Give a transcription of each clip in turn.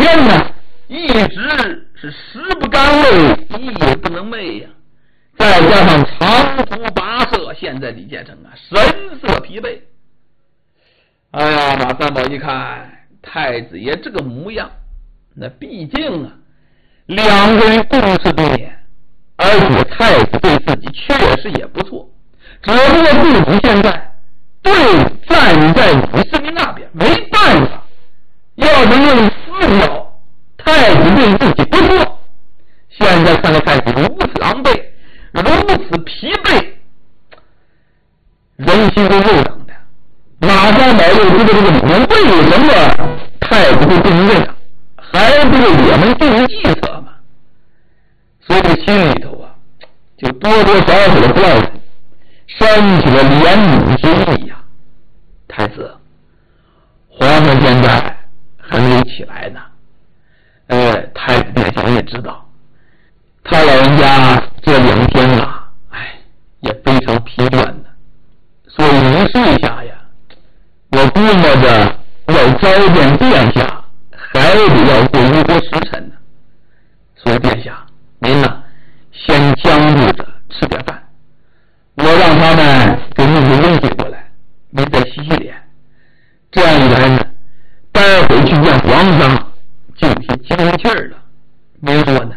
面呢一直是食不甘味，夜不能寐呀。再加上长途跋涉，现在李建成啊神色疲惫。哎呀，马三宝一看太子爷这个模样，那毕竟啊两个人共事多年，而且太子对自己确实也不错，只不过自己现在对站在李世民那边，没办法。要是论私了，太子对自己不错，现在看到太子如此狼狈，如此疲惫，人心都肉长的。马三宝又知道这个里面为什么太子会这么认，还不是我们定计策嘛？所以这心里头啊，就多多少少的怪人生起了怜悯之意呀。太子，皇上现在还没有起来呢。太子殿下也知道，他老人家这2天啊，也非常疲倦的，所以您睡下呀，我估摸着要召见殿下，还得要过1多时辰呢。所以殿下，您呢，先将就着吃点饭，我让他们给弄些东西过来，您再洗洗脸。这样一来呢，待会去见皇上就有些精神气儿了。您说呢？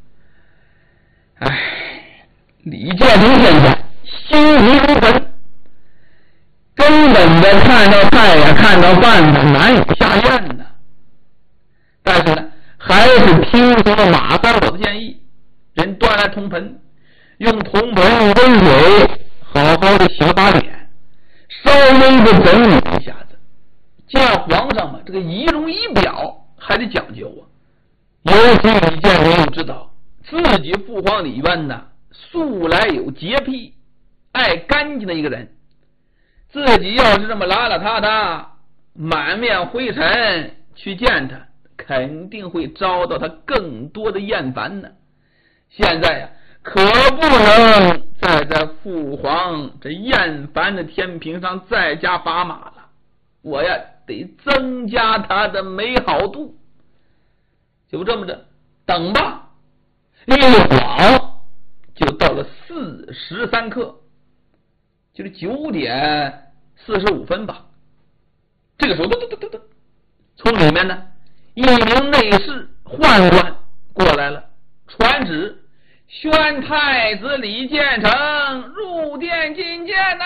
李建成现在心急如焚，根本的看到菜呀，看到饭的难以下咽呢。但是呢，还是听从了马三宝的建议，人端来铜盆，用铜盆用温水好好的洗把脸，稍微的整理一下子。见皇上嘛，这个仪容仪表还得讲究啊。尤其李建成又知道自己父皇李渊呢，素来有洁癖，爱干净的一个人，自己要是这么邋邋遢遢，满面灰尘去见他，肯定会遭到他更多的厌烦呢。现在呀，可不能再在父皇这厌烦的天平上再加砝码了，我呀得增加他的美好度。就这么着等吧，一晃就到了4时3刻，就是9点45分吧。这个时候噔，从里面呢一名内侍宦官过来了，传旨宣太子李建成入殿觐见呐。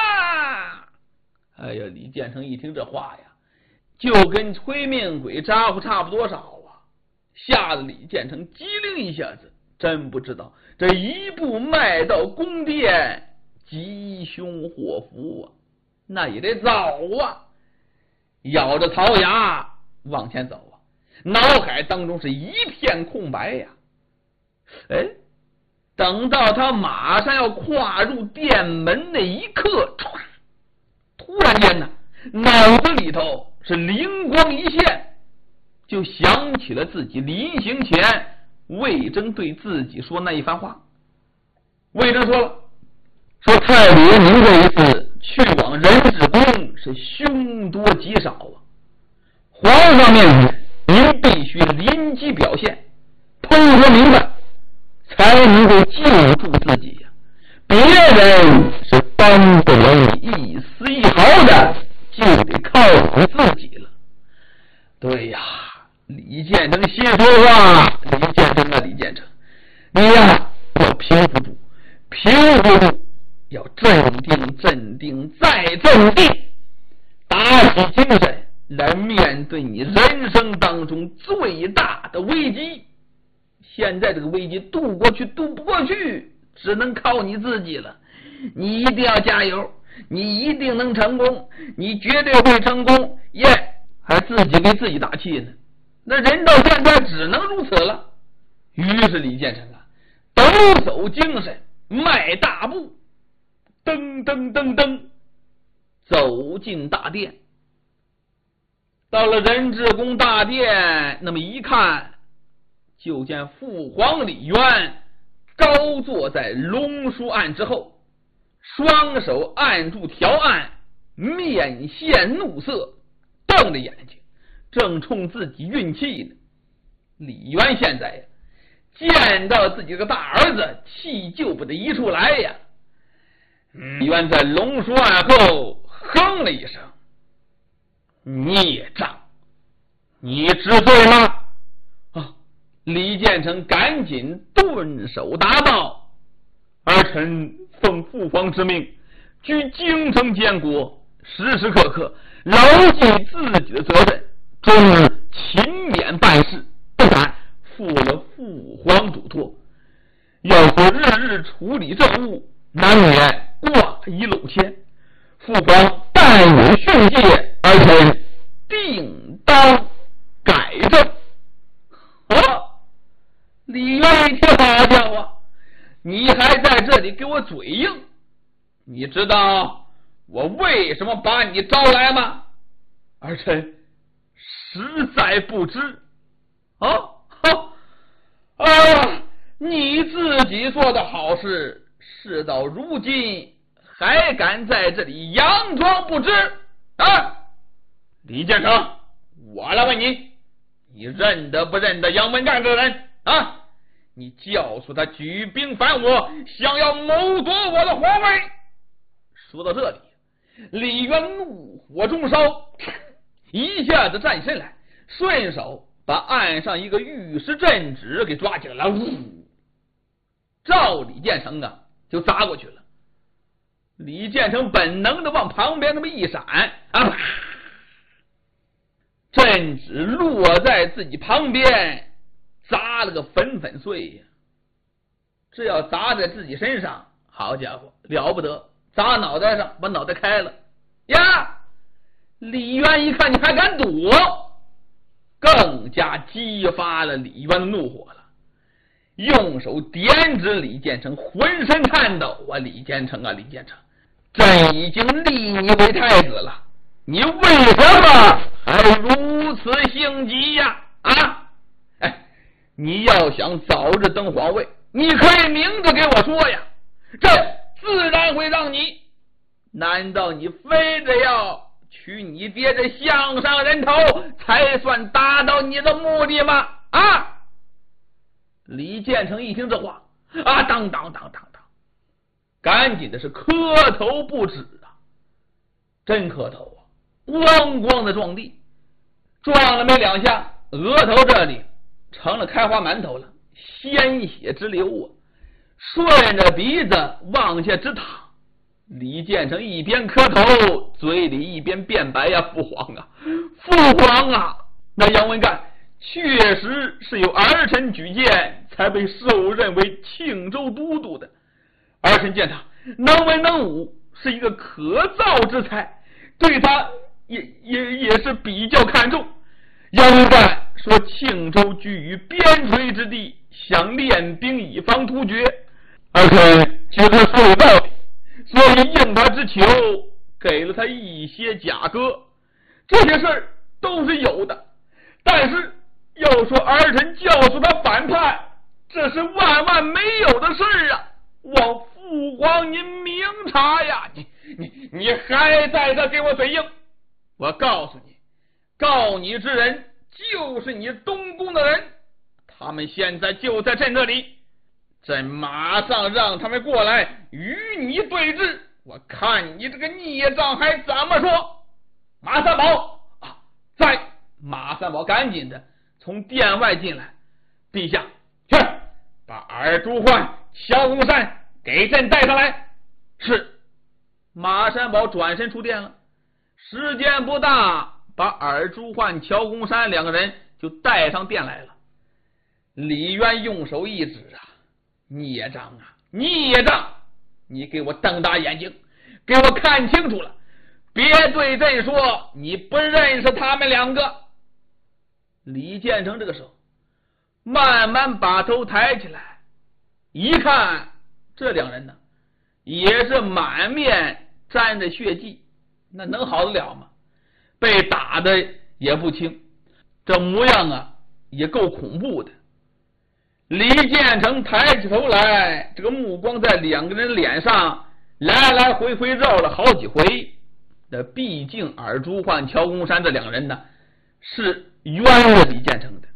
哎呀，李建成一听这话呀，就跟催命鬼咋呼差不多少啊，吓得李建成机灵一下子，真不知道这一步迈到宫殿，吉凶祸福啊，那也得走啊。咬着槽牙往前走啊，脑海当中是一片空白呀。等到他马上要跨入殿门那一刻，突然间呢，脑子里头是灵光一现，就想起了自己临行前魏征对自己说那一番话。魏征说了，说太子爷您这一次去往人质宫是凶多吉少啊，皇上面前您必须临机表现，通说明白，才能够救助自己呀。别人是帮不了你一丝一毫的，就得靠你自己了。对呀，李建成心说话，李建成，你呀要平复住，要镇定再镇定，打起精神来面对你人生当中最大的危机。现在这个危机渡过去渡不过去，只能靠你自己了。你一定要加油，你一定能成功，你绝对会成功还自己给自己打气呢。那人到现在只能如此了。于是李建成啊，抖擞精神，迈大步，噔走进大殿。到了人质宫大殿，那么一看，就见父皇李渊高坐在龙书案之后，双手按住条案，面现怒色，瞪着眼睛，正冲自己运气呢。 李渊现在呀，见到自己这个大儿子，气就不得一处来呀。李渊在龙书案后哼了一声：“孽障，你知罪吗？”李建成赶紧顿首答道：“儿臣奉父皇之命，居京城监国，时时刻刻牢记自己的责任，终日勤勉办事，不敢负了父皇嘱托。要说日日处理政务，难免挂一漏牵。父皇但有训诫，儿臣定当改正。”李渊一听，好家伙，你还在这里给我嘴硬？你知道我为什么把你招来吗？儿臣实在不知。你自己做的好事，事到如今还敢在这里佯装不知啊？李建成，我来问你，你认得不认得杨文干这人啊？你教唆他举兵反我，想要谋夺我的皇位。说到这里，李渊怒火中烧，一下子站起身来，顺手把岸上一个玉石镇纸给抓起来了，照李建成啊就砸过去了。李建成本能的往旁边那么一闪，镇纸落在自己旁边，砸了个粉粉碎呀！这要砸在自己身上，好家伙，了不得！砸脑袋上，把脑袋开了呀！李渊一看你还敢躲，更加激发了李渊的怒火了，用手点指李建成，浑身颤抖啊！李建成啊，李建成，朕已经立你为太子了，你为什么还如此性急呀？你要想早日登皇位，你可以明着给我说呀，朕自然会让你。难道你非得要取你爹的项上人头才算达到你的目的吗？李建成一听这话，当，赶紧的是磕头不止啊！真磕头啊！咣咣的撞地，撞了没两下，额头这里成了开花馒头了，鲜血直流啊，顺着鼻子往下直淌。李建成一边磕头，嘴里一边辩白呀：“父皇啊，那杨文干确实是有儿臣举荐才被授任为庆州都督的，儿臣见他能文能武，是一个可造之才，对他也是比较看重。杨文干说庆州居于边陲之地，想练兵以防突厥，儿臣觉得说有道理，所以应他之求，给了他一些甲戈，这些事儿都是有的。但是要说儿臣教唆他反叛，这是万万没有的事儿啊！望父皇您明察呀！你还在这给我嘴硬？我告诉你，告你之人就是你东宫的人，他们现在就在朕这里，朕马上让他们过来与你对峙，我看你这个孽障还怎么说。马三宝在。马三宝赶紧的从殿外进来，陛下，去把尔朱焕、萧公山给朕带上来。是。马三宝转身出殿了，时间不大，把尔朱焕、乔公山两个人就带上殿来了。李渊用手一指孽障孽障，你给我瞪大眼睛，给我看清楚了，别对朕说你不认识他们两个。李建成这个时候慢慢把头抬起来，一看这两人呢，也是满面沾着血迹，那能好得了吗？被打的也不轻，这模样也够恐怖的。李建成抬起头来，这个目光在两个人脸上来来回回绕了好几回。那毕竟尔朱焕、乔公山这两人呢，是冤了李建成的。